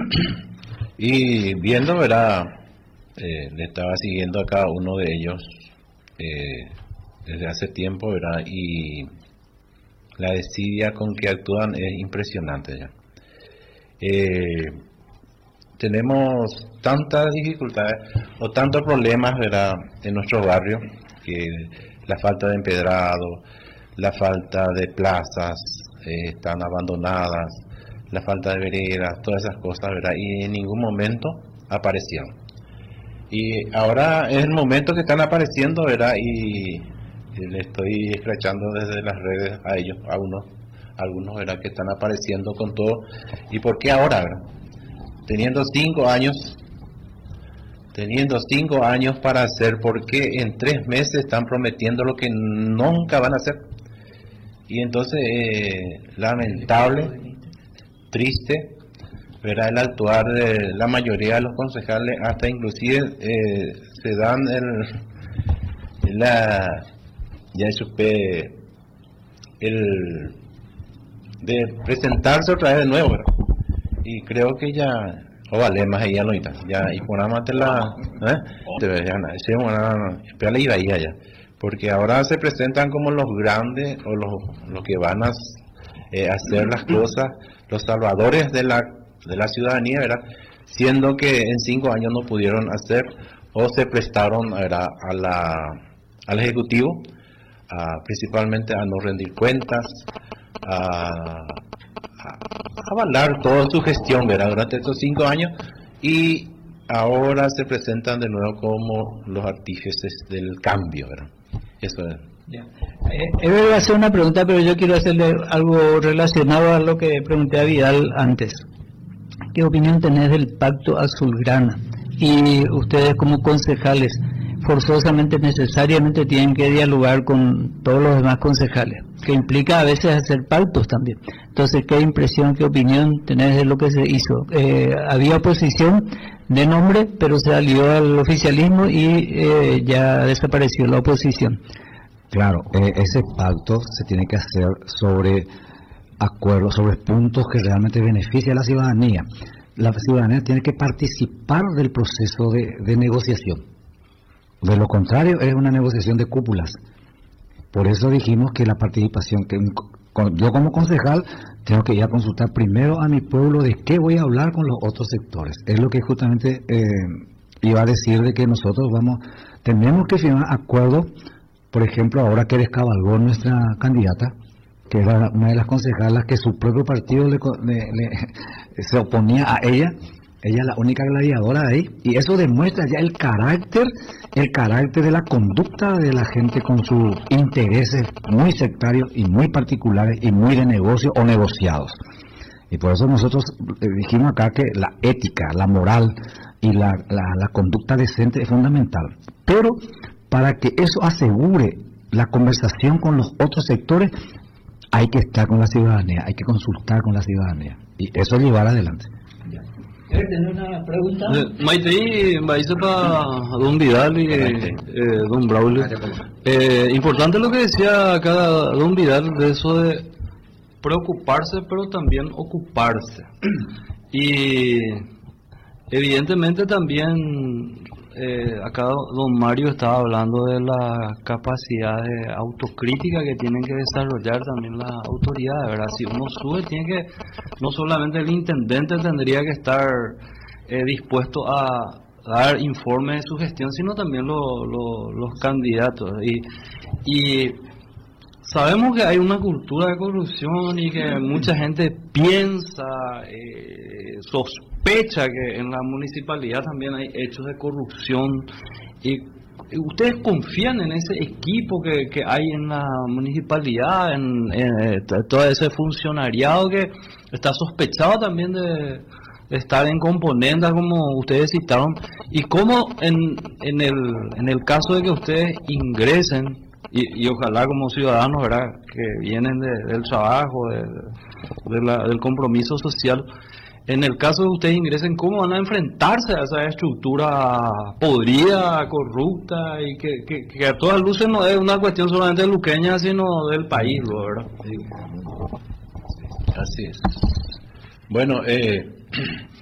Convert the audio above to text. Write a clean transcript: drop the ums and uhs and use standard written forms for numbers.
Y viendo, ¿verdad? Le estaba siguiendo a cada uno de ellos desde hace tiempo, ¿verdad? Y la desidia con que actúan es impresionante ya. Tenemos tantas dificultades o tantos problemas, ¿verdad?, en nuestro barrio, que la falta de empedrado, la falta de plazas están abandonadas, la falta de veredas, todas esas cosas, ¿verdad? Y en ningún momento aparecieron. Y ahora es el momento que están apareciendo, ¿verdad? Y le estoy escrachando desde las redes a ellos, a algunos, ¿verdad?, que están apareciendo con todo. ¿Y por qué ahora, verdad? Teniendo 5 años para hacer, ¿por qué en 3 meses están prometiendo lo que nunca van a hacer? Y entonces, lamentable, triste, ¿verdad?, el actuar de la mayoría de los concejales, hasta inclusive se dan el de presentarse otra vez de nuevo, ¿verdad? Y creo que ya o vale más ella no ya y por nada más te la ya, porque ahora se presentan como los grandes o los que van a hacer las cosas, los salvadores de la ciudadanía, ¿verdad?, siendo que en 5 años no pudieron hacer o se prestaron, ¿verdad?, al ejecutivo, principalmente a no rendir cuentas, a avalar toda su gestión, ¿verdad?, durante estos 5 años, y ahora se presentan de nuevo como los artífices del cambio, ¿verdad? Eso es. Él va a hacer una pregunta, pero yo quiero hacerle algo relacionado a lo que pregunté a Vidal antes. ¿Qué opinión tenés del pacto azulgrana? Y ustedes como concejales, forzosamente, necesariamente tienen que dialogar con todos los demás concejales, que implica a veces hacer pactos también. Entonces, ¿qué impresión, qué opinión tenés de lo que se hizo? Había oposición de nombre, pero se alió al oficialismo y ya desapareció la oposición. Claro, ese pacto se tiene que hacer sobre acuerdos, sobre puntos que realmente benefician a la ciudadanía. La ciudadanía tiene que participar del proceso de negociación. De lo contrario, es una negociación de cúpulas. Por eso dijimos que la participación, yo como concejal tengo que ir a consultar primero a mi pueblo de qué voy a hablar con los otros sectores. Es lo que justamente iba a decir, de que nosotros tenemos que firmar acuerdos. Por ejemplo, ahora que descabalgó nuestra candidata, que era una de las concejalas que su propio partido se oponía a ella es la única gladiadora de ahí, y eso demuestra ya el carácter de la conducta de la gente con sus intereses muy sectarios y muy particulares y muy de negocio o negociados. Y por eso nosotros dijimos acá que la ética, la moral y la conducta decente es fundamental. Pero para que eso asegure la conversación con los otros sectores, hay que estar con la ciudadanía, hay que consultar con la ciudadanía, y eso llevar adelante. ¿Tenés una pregunta? Maite, va a ir para don Vidal y don Braulio. Importante lo que decía acá don Vidal, de eso de preocuparse, pero también ocuparse. Y evidentemente también acá don Mario estaba hablando de la capacidad de autocrítica que tienen que desarrollar también las autoridades, ¿verdad? Si uno sube, tiene que, no solamente el intendente tendría que estar dispuesto a dar informes de su gestión, sino también los candidatos. Y sabemos que hay una cultura de corrupción y que mucha gente piensa, sospecha que en la municipalidad también hay hechos de corrupción. Y ¿ustedes confían en ese equipo que hay en la municipalidad, en todo ese funcionariado que está sospechado también de estar en componendas, como ustedes citaron? Y cómo en el caso de que ustedes ingresen, y ojalá como ciudadanos, ¿verdad?, que vienen del trabajo, del compromiso social, en el caso de que ustedes ingresen, ¿cómo van a enfrentarse a esa estructura podrida, corrupta, y que a todas luces no es una cuestión solamente luqueña, sino del país, ¿verdad? Así es. Bueno,